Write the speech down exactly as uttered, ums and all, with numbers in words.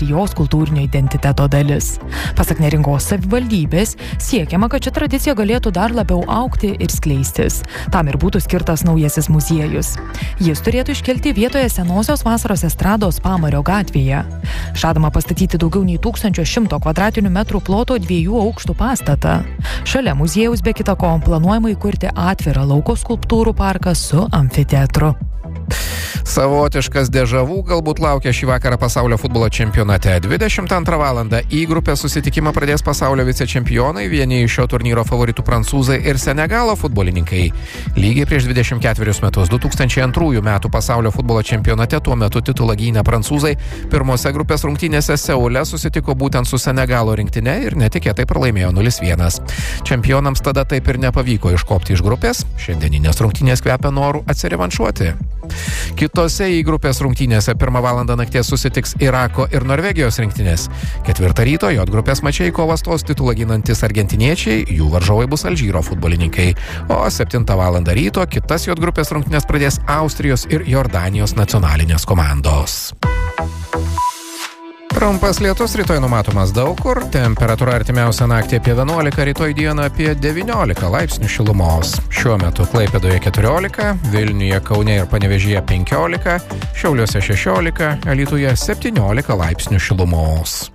jos kultūrinio identiteto dalis. Pasak Neringos savivaldybės, siekiama, kad ši tradicija galėtų dar labiau augti ir skleistis. Tam ir būtų skirtas naujasis muziejus. Jis turėtų iškelti vietoje senosios vasaros estrados Pamario gatvėje. Žadama pastatyti daugiau nei tūkstančio šimto kvadratinių metrų ploto dviejų aukštų pastatą. Šalia muziejaus be kita ko planuojama įkurti atvirą lauko skulptūrų parką su amfiteatru. Savotiškas dežavų galbūt laukia šį vakarą pasaulio futbolo čempionate. dvidešimt antrą valandą į grupės susitikimą pradės pasaulio vicečempionai, vieni iš šio turnyro favoritų prancūzai ir Senegalo futbolininkai. Lygiai prieš dvidešimt ketverius metus, du tūkstančiai antrųjų metų pasaulio futbolo čempionate, tuo metu titulą gynę prancūzai pirmose grupės rungtynėse Seule susitiko būtent su Senegalo rinktine ir netikėtai pralaimėjo nulis vienas. Čempionams tada taip ir nepavyko iškopti iš grupės. Šiandieninės rungtynės kvepia noru atsirevanšuoti. Kitose į grupės rungtynėse pirmą valandą nakties susitiks Irako ir Norvegijos rinktinės. Ketvirtą ryto J grupės mačiai kovas tos titulą ginantis argentiniečiai, jų varžovai bus Alžyro futbolininkai. O septintą valandą ryto kitas J grupės rungtynės pradės Austrijos ir Jordanijos nacionalinės komandos. Trumpas lietus rytoj numatomas daug kur, temperatūra artimiausią naktį apie vienuolika, rytoj dieną apie devyniolika laipsnių šilumos. Šiuo metu Klaipėdoje keturiolika, Vilniuje, Kaune ir Panevėžyje penkiolika, Šiauliuose šešiolika, Alytuje septyniolika laipsnių šilumos.